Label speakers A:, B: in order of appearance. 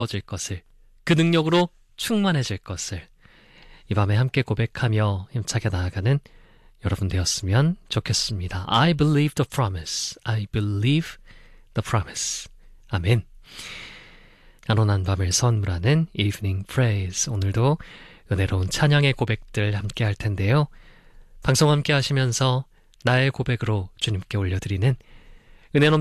A: 질 것을, 그 능력으로 충만해질 것을 이 밤에 함께 고백하며 힘차게 나아가는 여러분 되었으면 좋겠습니다. I believe the promise. I believe the promise. 아멘. 안온한 밤을 선물하는 Evening Praise. 오늘도 은혜로운 찬양의 고백들 함께 할 텐데요. 방송 함께 하시면서 나의 고백으로 주님께 올려드리는 은혜